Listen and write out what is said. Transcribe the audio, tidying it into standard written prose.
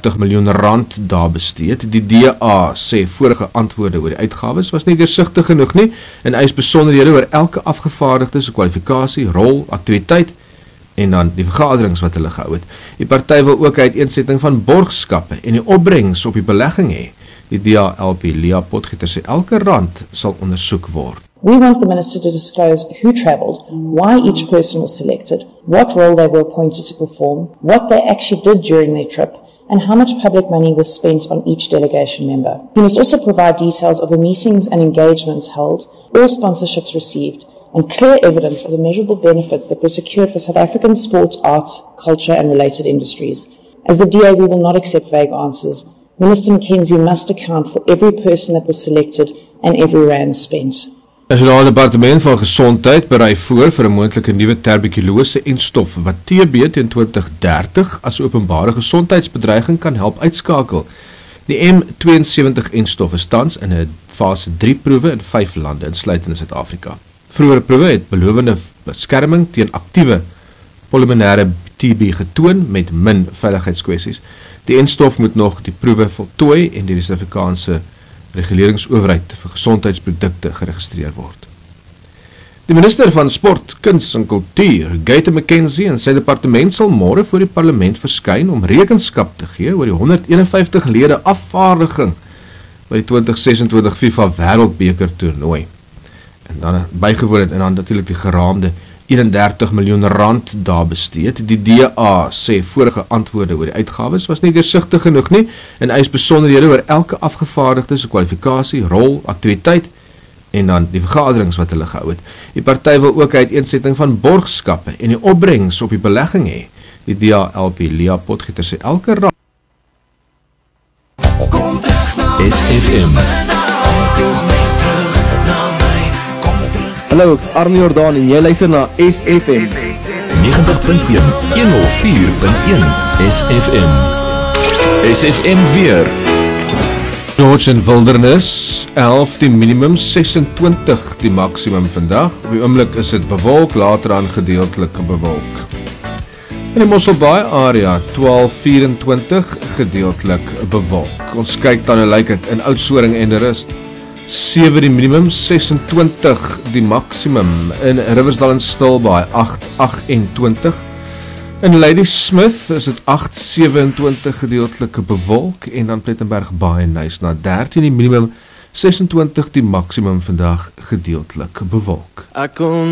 31 miljoen rand daar besteed. Die DA sê vorige antwoorde oor die uitgawes was nie deursigtig genoeg nie en eis besonderhede oor elke afgevaardigde se kwalifikasie, rol, aktiwiteit en dan die vergaderings wat hulle gehou het. Die party wil ook 'n uiteensetting van borgskappe en die opbrengs op die belegging hê. Die DA-LP Leah Potgieter sê elke rand sal ondersoek word. We want the Minister to disclose who travelled, why each person was selected, what role they were appointed to perform, what they actually did during their trip, and how much public money was spent on each delegation member. He must also provide details of the meetings and engagements held, all sponsorships received, and clear evidence of the measurable benefits that were secured for South African sport, arts, culture and related industries. As the DA, we will not accept vague answers. Minister McKenzie must account for every person that was selected and every rand spent. Nasionale Departement van Gesondheid berei voor vir 'n moontlike nuwe tuberkulose enstof wat TB teen 2030 as openbare gesondheidsbedreiging kan help uitskakel. Die M72 enstof is tans in 'n fase 3 proewe in 5 lande, insluitend in Suid-Afrika. Vroegere proewe het belovende beskerming teen aktiewe pulmonêre TB getoon met min veiligheidskwessies. Die enstof moet nog die proewe voltooi en deur die Suid-Afrikaanse reguleringsowerheid vir gesondheidsprodukte geregistreer word. Die minister van Sport, Kuns en Kultuur, Gayton McKenzie en sy departement sal môre voor die parlement verskyn om rekenskap te gee oor die 151 lede afvaardiging by die 2026 FIFA Wêreldbeker toernooi. En dan bygewoon het en dan natuurlik die geraamde 31 miljoen rand daar besteed. Die DA sê vorige antwoorde oor die uitgawes was nie deursigtig genoeg nie en eis besonderhede oor elke afgevaardigde se kwalifikasie, rol, aktiwiteit en dan die vergaderings wat hulle gehou het. Die party wil ook 'n uiteensetting van borgskappe en die opbrengs op die belegging hê. Die DA-LP Leah Potgieter sê elke rand SFM. Hallo, ek is Arnie Jordaan en jy luister na SFM 90.1 104.1 SFM. SFM weer. George en Wildernis, 11 die minimum, 26 die maksimum vandag. Op die oomblik is dit bewolk, later aan gedeeltelik bewolk. In die Mosselbaai area, 12-24 gedeeltelik bewolk. Ons kyk dan hoe lyk dit in Oudtshoorn en Rust. 7 die minimum, 26 die maksimum. In Riversdal en Stilbaai, 8-28. In Ladysmith is dit 8-27 gedeeltelike bewolk en dan Plettenberg Baai Nice na 13 die minimum, 26 die maksimum vandag gedeeltelik bewolk.